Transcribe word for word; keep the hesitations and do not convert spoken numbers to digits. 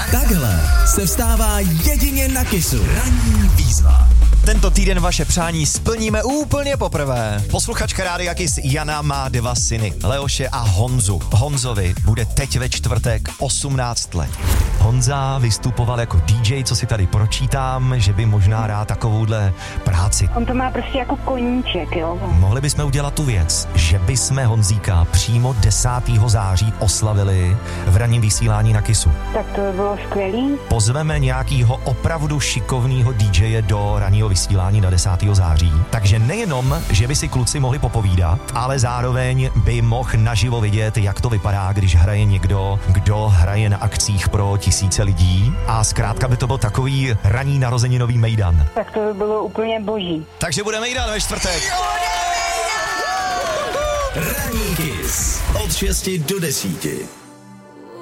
Takhle se vstává jedině na Kissu. Ranní výzva. Tento týden vaše přání splníme úplně poprvé. Posluchačka Rádia Kiss Jana má dva syny, Leoše a Honzu. Honzovi bude teď ve čtvrtek osmnáct let. Honza vystupoval jako dý džej, co si tady pročítám, že by možná rád takovouhle práci. On to má prostě jako koníček, jo. Mohli bychom udělat tu věc, že bychom Honzíka přímo desátého září oslavili v ranním vysílání na Kissu. Tak to by bylo skvělý. Pozveme nějakýho opravdu šikovného dý džeje do ranního vysílání na desátého září. Takže nejenom, že by si kluci mohli popovídat, ale zároveň by mohl naživo vidět, jak to vypadá, když hraje někdo, kdo hraje na akcích pro tisíce lidí. A zkrátka by to byl takový ranní narozeninový mejdan. Tak to by bylo úplně boží. Takže bude mejdan ve čtvrtek. Ranní Kiss od šesti do desíti.